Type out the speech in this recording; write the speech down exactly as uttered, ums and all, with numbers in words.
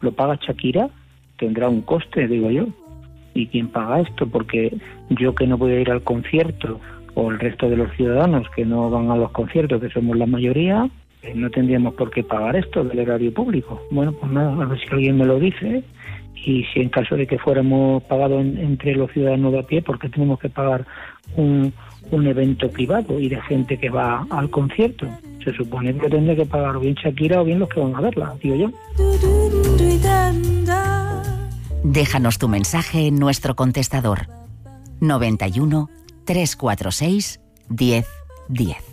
lo paga Shakira, tendrá un coste, digo yo. ¿Y quién paga esto? Porque yo que no voy a ir al concierto, o el resto de los ciudadanos que no van a los conciertos, que somos la mayoría, eh, no tendríamos por qué pagar esto del erario público. Bueno, pues nada, a ver si alguien me lo dice, y si en caso de que fuéramos pagados en, entre los ciudadanos de a pie, ¿por qué tenemos que pagar un, un evento privado y de gente que va al concierto? Se supone que tendría que pagar bien Shakira o bien los que van a verla, digo yo. Déjanos tu mensaje en nuestro contestador noventa y uno, trescientos cuarenta y seis, diez, diez.